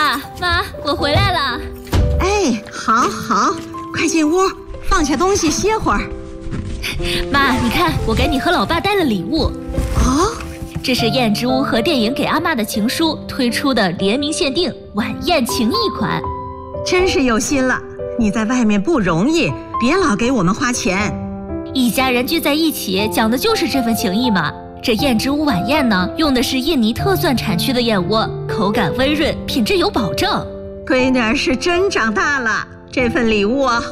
爸妈，我回来了。 哎，好，快进屋，放下东西歇会儿。 妈，你看，我给你和老爸带了礼物。 哦， 这是燕之屋和电影给阿嬷的情书推出的联名限定晚宴情谊款。 真是有心了，你在外面不容易，别老给我们花钱。 一家人聚在一起，讲的就是这份情谊嘛。这燕之屋晚宴呢，用的是印尼特蒜产区的燕窝，口感温润，品质有保证。 闺女儿是真长大了，这份礼物啊